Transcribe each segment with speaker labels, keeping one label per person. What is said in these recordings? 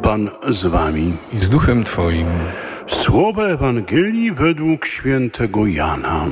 Speaker 1: Pan z wami.
Speaker 2: I z duchem Twoim.
Speaker 1: Słowa Ewangelii według świętego Jana.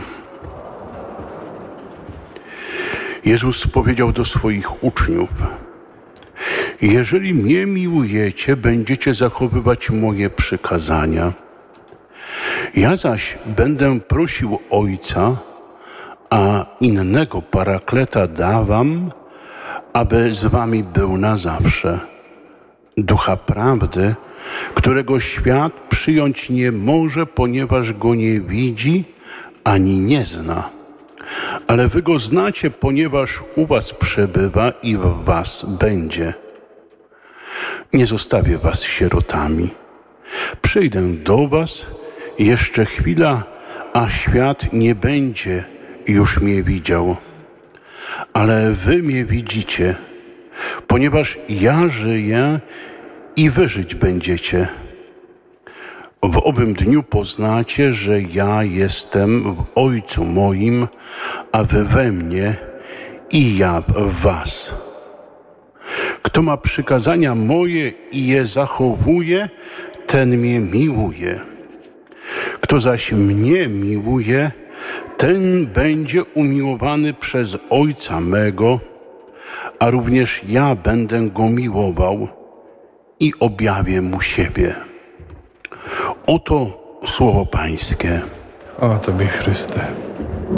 Speaker 1: Jezus powiedział do swoich uczniów: jeżeli mnie miłujecie, będziecie zachowywać moje przykazania. Ja zaś będę prosił Ojca, a innego Parakleta dawam, aby z wami był na zawsze. Ducha prawdy, którego świat przyjąć nie może, ponieważ go nie widzi ani nie zna. Ale wy go znacie, ponieważ u was przebywa i w was będzie. Nie zostawię was sierotami. Przyjdę do was, jeszcze chwila, a świat nie będzie już mnie widział. Ale wy mnie widzicie, ponieważ ja żyję i wy żyć będziecie. W owym dniu poznacie, że ja jestem w Ojcu moim, a wy we mnie i ja w was. Kto ma przykazania moje i je zachowuje, ten mnie miłuje. Kto zaś mnie miłuje, ten będzie umiłowany przez Ojca mego, a również ja będę go miłował i objawię mu siebie. Oto słowo Pańskie.
Speaker 2: O Tobie, Chryste.